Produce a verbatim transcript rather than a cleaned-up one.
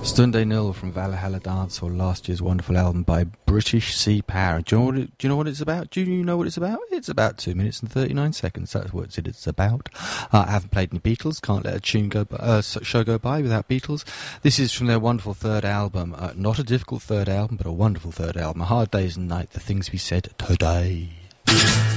Stunday Null from Valhalla Dance, or last year's wonderful album by British Sea Power. Do you know what it, do you know what it's about? Do you know what it's about? It's about two minutes and thirty-nine seconds. That's what it's about. Uh, I haven't played any Beatles. Can't let a tune go by, uh, show go by without Beatles. This is from their wonderful third album. Uh, not a difficult third album, but a wonderful third album. A Hard Days and Night, The Things We Said Today.